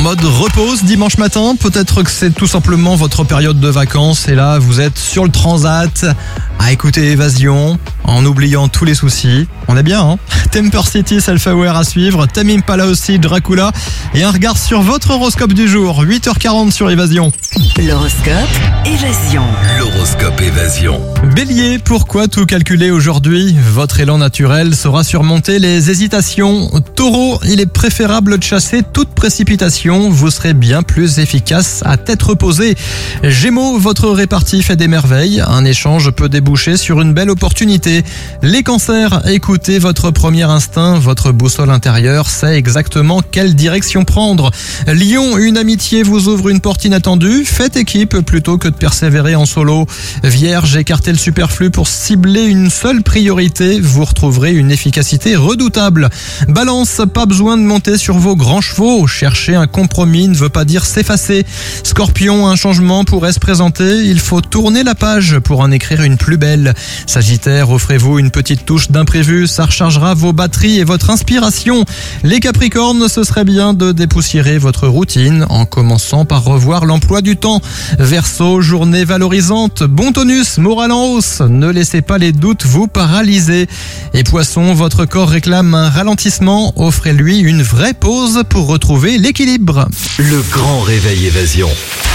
mode repose dimanche matin. Peut-être que c'est tout simplement votre période de vacances et là vous êtes sur le transat à écouter Évasion en oubliant tous les soucis. On est bien, hein? Temper City, Self-Aware à suivre, Tame Impala aussi, Dracula et un regard sur votre horoscope du jour, 8h40 sur Évasion. L'horoscope Évasion. L'horoscope Évasion. Bélier, pourquoi tout calculer aujourd'hui? Votre élan naturel saura surmonter les hésitations. Taureau, il est préférable de chasser toute précipitation. Vous serez bien plus efficace à tête reposée. Gémeaux, votre répartie fait des merveilles. Un échange peut déboucher sur une belle opportunité. Les cancers, écoutez votre premier instinct. Votre boussole intérieure sait exactement quelle direction prendre. Lion, une amitié vous ouvre une porte inattendue. Faites équipe plutôt que de persévérer en solo. Vierge, écartez le superflu pour cibler une seule priorité. Vous retrouverez une efficacité redoutable. Balance, pas besoin de monter sur vos grands chevaux. Chercher un compromis ne veut pas dire s'effacer. Scorpion, un changement pourrait se présenter. Il faut tourner la page pour en écrire une plus belle. Sagittaire, offrez-vous une petite touche d'imprévu. Ça rechargera vos batteries et votre inspiration. Les Capricornes, ce serait bien de dépoussiérer votre routine en commençant par revoir l'emploi du temps. Verseau, journée valorisante. Bon tonus, morale en hausse. Ne laissez pas les doutes vous paralyser. Et Poisson, votre corps réclame un ralentissement. Offrez-lui une vraie pause pour retrouver l'équilibre. Le grand réveil Évasion.